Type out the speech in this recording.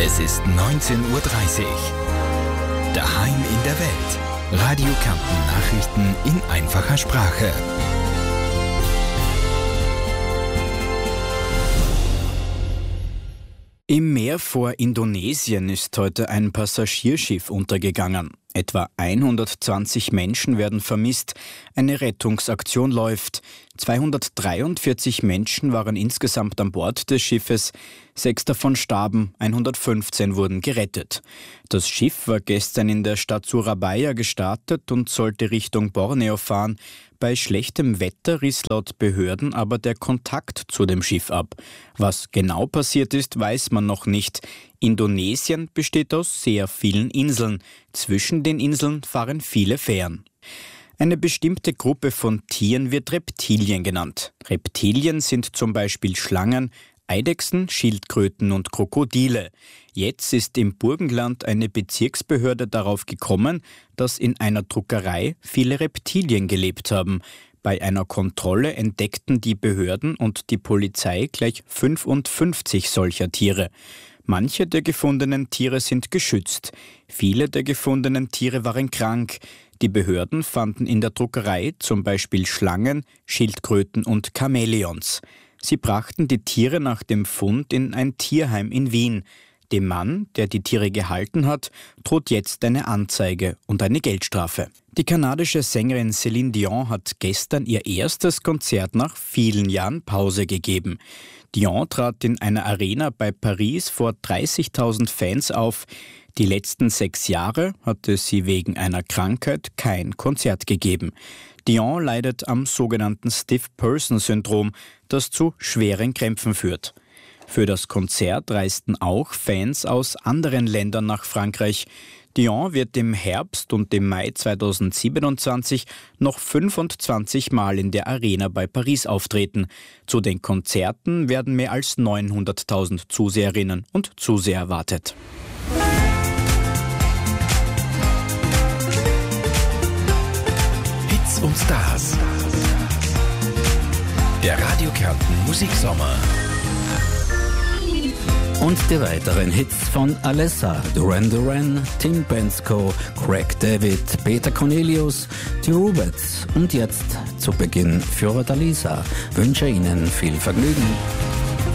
Es ist 19:30 Uhr. Daheim in der Welt. Radio Kärnten Nachrichten in einfacher Sprache. Im Meer vor Indonesien ist heute ein Passagierschiff untergegangen. Etwa 120 Menschen werden vermisst. Eine Rettungsaktion läuft. 243 Menschen waren insgesamt an Bord des Schiffes. 6 davon starben, 115 wurden gerettet. Das Schiff war gestern in der Stadt Surabaya gestartet und sollte Richtung Borneo fahren. Bei schlechtem Wetter riss laut Behörden aber der Kontakt zu dem Schiff ab. Was genau passiert ist, weiß man noch nicht. Indonesien besteht aus sehr vielen Inseln. Zwischen den Inseln fahren viele Fähren. Eine bestimmte Gruppe von Tieren wird Reptilien genannt. Reptilien sind zum Beispiel Schlangen, Eidechsen, Schildkröten und Krokodile. Jetzt ist im Burgenland eine Bezirksbehörde darauf gekommen, dass in einer Druckerei viele Reptilien gelebt haben. Bei einer Kontrolle entdeckten die Behörden und die Polizei gleich 55 solcher Tiere. Manche der gefundenen Tiere sind geschützt. Viele der gefundenen Tiere waren krank. Die Behörden fanden in der Druckerei zum Beispiel Schlangen, Schildkröten und Chamäleons. Sie brachten die Tiere nach dem Fund in ein Tierheim in Wien. Dem Mann, der die Tiere gehalten hat, droht jetzt eine Anzeige und eine Geldstrafe. Die kanadische Sängerin Céline Dion hat gestern ihr erstes Konzert nach vielen Jahren Pause gegeben. Dion trat in einer Arena bei Paris vor 30.000 Fans auf. Die letzten 6 Jahre hatte sie wegen einer Krankheit kein Konzert gegeben. Dion leidet am sogenannten Stiff-Person-Syndrom, das zu schweren Krämpfen führt. Für das Konzert reisten auch Fans aus anderen Ländern nach Frankreich. Dion wird im Herbst und im Mai 2027 noch 25 Mal in der Arena bei Paris auftreten. Zu den Konzerten werden mehr als 900.000 Zuseherinnen und Zuseher erwartet. Hits und Stars. Der Radio Kärnten Musiksommer. Und die weiteren Hits von Alessa, Duran Duran, Tim Bensko, Craig David, Peter Cornelius, die Rubets und jetzt zu Beginn für Alisa. Wünsche Ihnen viel Vergnügen.